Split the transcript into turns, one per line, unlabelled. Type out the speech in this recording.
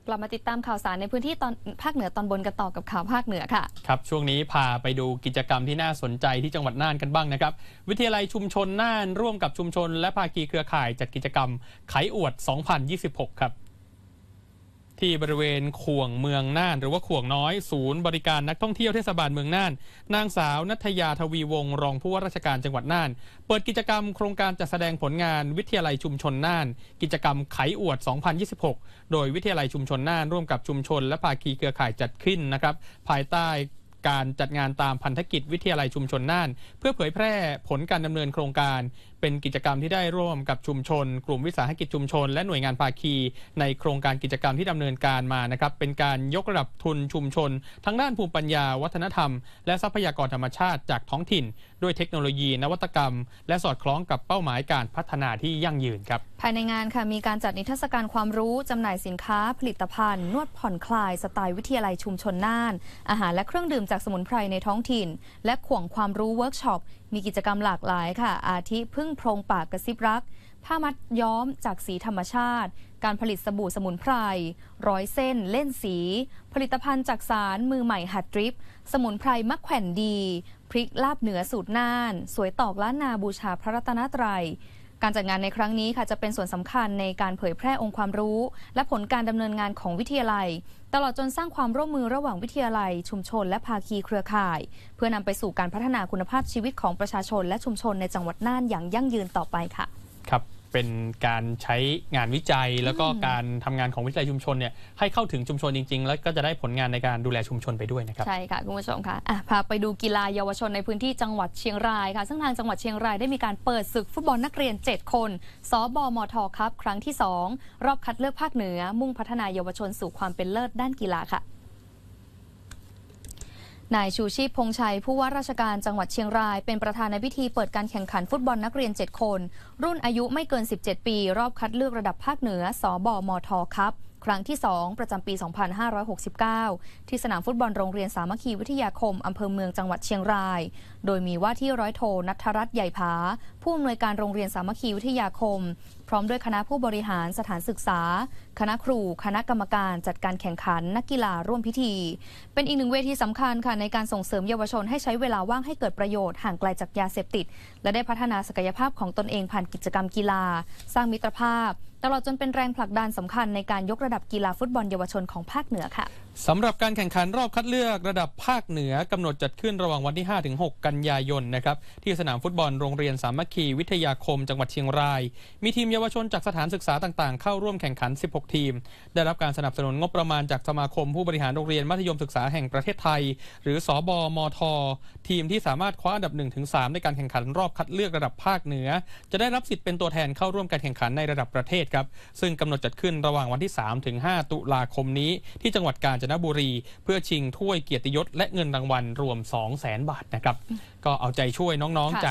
กลับมาติดตามข่าวสารในพื้นที่ตอนภาคเหนือตอนบนกันต่อกับข่าวภาคเหนือค่ะ
ครับช่วงนี้พาไปดูกิจกรรมที่น่าสนใจที่จังหวัดน่านกันบ้างนะครับวิทยาลัยชุมชนน่านร่วมกับชุมชนและภาคีเครือข่ายจัดกิจกรรมไขอวด 2026 ครับที่บริเวณขวงเมืองน่านหรือว่าขวงน้อยศูนย์บริการนักท่องเที่ยวเทศบาลเมืองน่านนางสาวณัฐยาทวีวงศ์รองผู้ว่าราชการจังหวัดน่านเปิดกิจกรรมโครงการจัดแสดงผลงานวิทยาลัยชุมชนน่านกิจกรรมไขอวด 2026 โดยวิทยาลัยชุมชนน่านร่วมกับชุมชนและภาคีเครือข่ายจัดขึ้นนะครับภายใต้การจัดงานตามพันธกิจวิทยาลัยชุมชนน่านเพื่อเผยแพร่ผลการดำเนินโครงการเป็นกิจกรรมที่ได้ร่วมกับชุมชนกลุ่มวิสาหกิจชุมชนและหน่วยงานภาคีในโครงการกิจกรรมที่ดำเนินการมานะครับเป็นการยกระดับทุนชุมชนทั้งด้านภูมิปัญญาวัฒนธรรมและทรัพยากรธรรมชาติจากท้องถิ่นด้วยเทคโนโลยีนวัตกรรมและสอดคล้องกับเป้าหมายการพัฒนาที่ยั่งยืนครับ
ภายในงานค่ะมีการจัดนิทรรศการความรู้จำหน่ายสินค้าผลิตภัณฑ์นวดผ่อนคลายสไตล์วิทยาลัยชุมชนน่านอาหารและเครื่องดื่มจากสมุนไพรในท้องถิ่นและขวงความรู้เวิร์กช็อปมีกิจกรรมหลากหลายค่ะอาทิพึ่งโพรงปากกระซิบรักผ้ามัดย้อมจากสีธรรมชาติการผลิตสบู่สมุนไพรร้อยเส้นเล่นสีผลิตภัณฑ์จากสารมือใหม่หัดดริปสมุนไพรมะแขวนดีพริกลาบเหนือสูตรน่านสวยตอกล้านนาบูชาพระรัตนตรัยการจัดงานในครั้งนี้ค่ะจะเป็นส่วนสำคัญในการเผยแพร่องค์ความรู้และผลการดำเนินงานของวิทยาลัยตลอดจนสร้างความร่วมมือระหว่างวิทยาลัยชุมชนและภาคีเครือข่ายเพื่อนำไปสู่การพัฒนาคุณภาพชีวิตของประชาชนและชุมชนในจังหวัดน่านอย่างยั่งยืนต่อไปค่ะ
ครับเป็นการใช้งานวิจัยแล้วก็การทำงานของวิทยาลัยชุมชนเนี่ยให้เข้าถึงชุมชนจริงๆแล้วก็จะได้ผลงานในการดูแลชุมชนไปด้วยนะครับ
ใช่ค่ะคุณผู้ชมค่ะพาไปดูกีฬาเยาวชนในพื้นที่จังหวัดเชียงรายค่ะซึ่งทางจังหวัดเชียงรายได้มีการเปิดศึกฟุตบอลนักเรียน7คนสบมทครับครั้งที่2รอบคัดเลือกภาคเหนือมุ่งพัฒนาเยาวชนสู่ความเป็นเลิศด้านกีฬาค่ะนายชูชีพพงษ์ชัยผู้ว่าราชการจังหวัดเชียงรายเป็นประธานในพิธีเปิดการแข่งขันฟุตบอลนักเรียน7คนรุ่นอายุไม่เกิน17ปีรอบคัดเลือกระดับภาคเหนือสบมทครับครั้งที่2ประจำปี 2569 ที่สนามฟุตบอลโรงเรียนสามัคคีวิทยาคมอำเภอเมืองจังหวัดเชียงรายโดยมีว่าที่ร้อยโทณัฐรัตน์ใหญ่ผาผู้อำนวยการโรงเรียนสามัคคีวิทยาคมพร้อมด้วยคณะผู้บริหารสถานศึกษาคณะครูคณะกรรมการจัดการแข่งขันนักกีฬาร่วมพิธีเป็นอีกหนึ่งเวทีสำคัญค่ะในการส่งเสริมเยาวชนให้ใช้เวลาว่างให้เกิดประโยชน์ห่างไกลจากยาเสพติดและได้พัฒนาศักยภาพของตนเองผ่านกิจกรรมกีฬาสร้างมิตรภาพตลอดจนเป็นแรงผลักดันสำคัญในการยกระดับกีฬาฟุตบอลเยาวชนของภาคเหนือค่ะ
สำหรับการแข่งขันรอบคัดเลือกระดับภาคเหนือกำหนดจัดขึ้นระหว่างวันที่ 5-6 กันยายนนะครับที่สนามฟุตบอลโรงเรียนสามัคคีวิทยาคมจังหวัดเชียงรายมีทีมเยาวชนจากสถานศึกษาต่างๆเข้าร่วมแข่งขัน16ทีมได้รับการสนับสนุนงบประมาณจากสมาคมผู้บริหารโรงเรียนมัธยมศึกษาแห่งประเทศไทยหรือสบมททีมที่สามารถคว้าอันดับ 1-3 ในการแข่งขันรอบคัดเลือกระดับภาคเหนือจะได้รับสิทธิ์เป็นตัวแทนเข้าร่วมการแข่งขันในระดับประเทศครับซึ่งกำหนดจัดขึ้นระหว่างวันที่ 3-5 ตุลาคมนี้ที่จังหวัดกาญจนบุรีเพื่อชิงถ้วยเกียรติยศและเงินรางวัลรวม 200,000 บาทนะครับก็เอาใจช่วยน้องๆจาก